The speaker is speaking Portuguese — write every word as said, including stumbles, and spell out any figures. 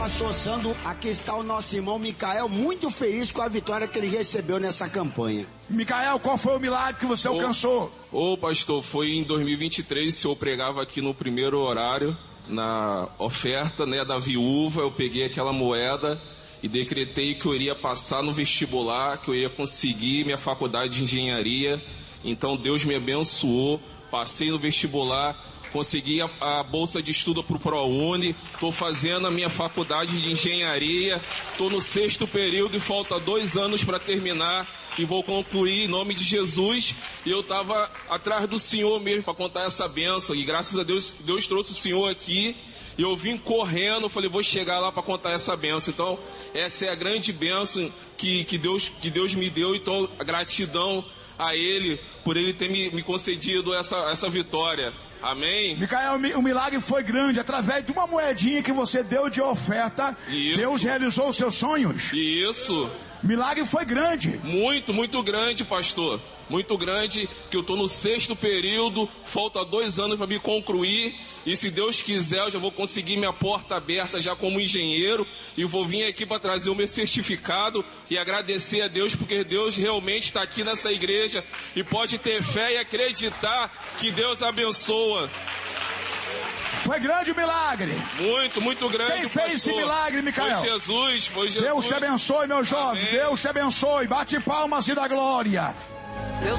associando, aqui está o nosso irmão Micael, muito feliz com a vitória que ele recebeu nessa campanha. Micael, qual foi o milagre que você ô, alcançou? Ô pastor, foi em dois mil e vinte e três, o senhor pregava aqui no primeiro horário, na oferta, né, da viúva. Eu peguei aquela moeda e decretei que eu iria passar no vestibular, que eu ia conseguir minha faculdade de engenharia. Então Deus me abençoou, passei no vestibular, consegui a, a bolsa de estudo para o ProUni, estou fazendo a minha faculdade de engenharia, estou no sexto período e falta dois anos para terminar e vou concluir em nome de Jesus. E eu estava atrás do Senhor mesmo para contar essa bênção e graças a Deus, Deus trouxe o Senhor aqui e eu vim correndo, falei, vou chegar lá para contar essa bênção. Então essa é a grande bênção que, que, Deus, que Deus me deu, então a gratidão a Ele por Ele ter me, me concedido essa, essa vitória. Amém? Micael, o milagre foi grande. Através de uma moedinha que você deu de oferta, Isso. Deus realizou os seus sonhos. Isso. Milagre foi grande. Muito, muito grande, pastor. Muito grande, que eu estou no sexto período, falta dois anos para me concluir, e se Deus quiser eu já vou conseguir minha porta aberta já como engenheiro, e vou vir aqui para trazer o meu certificado e agradecer a Deus, porque Deus realmente está aqui nessa igreja, e pode ter fé e acreditar que Deus abençoa. Foi grande o milagre. Muito, muito grande. Quem fez esse milagre, Micael? Foi Jesus, foi Jesus. Deus te abençoe, meu jovem. Amém. Deus te abençoe. Bate palmas e dá glória.